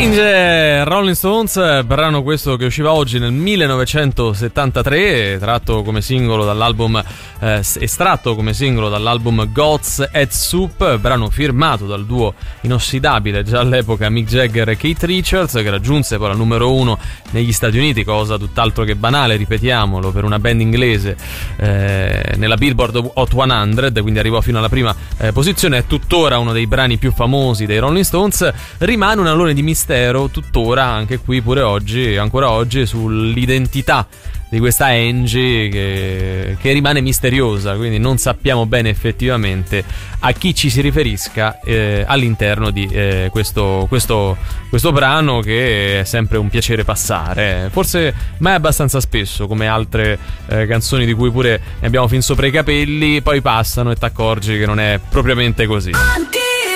Ange, Rolling Stones, brano questo che usciva oggi nel 1973, tratto come singolo dall'album, estratto come singolo dall'album Gods and Soup, brano firmato dal duo inossidabile già all'epoca Mick Jagger e Keith Richards, che raggiunse poi la numero 1 negli Stati Uniti, cosa tutt'altro che banale, ripetiamolo, per una band inglese, nella Billboard Hot 100, quindi arrivò fino alla prima posizione. È tuttora uno dei brani più famosi dei Rolling Stones. Rimane un alone di mistero tuttora, anche qui pure oggi, ancora oggi, sull'identità di questa Angie che rimane misteriosa, quindi non sappiamo bene effettivamente a chi ci si riferisca all'interno di questo brano, che è sempre un piacere passare, forse mai abbastanza spesso, come altre canzoni di cui pure ne abbiamo fin sopra i capelli, poi passano e t'accorgi che non è propriamente così.